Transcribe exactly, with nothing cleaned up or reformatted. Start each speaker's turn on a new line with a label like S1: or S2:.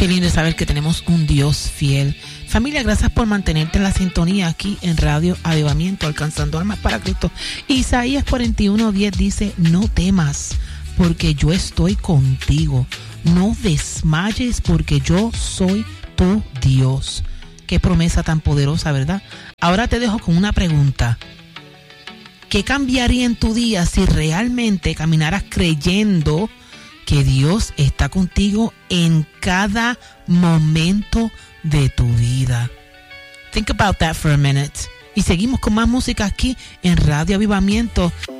S1: Qué lindo saber que tenemos un Dios fiel. Familia, gracias por mantenerte en la sintonía aquí en Radio Avivamiento, alcanzando almas para Cristo. Isaías cuarenta y uno diez dice, no temas, porque yo estoy contigo. No desmayes, porque yo soy tu Dios. Qué promesa tan poderosa, ¿verdad? Ahora te dejo con una pregunta. ¿Qué cambiaría en tu día si realmente caminaras creyendo que Dios está contigo en cada momento de tu vida? Think about that for a minute. Y seguimos con más música aquí en Radio Avivamiento.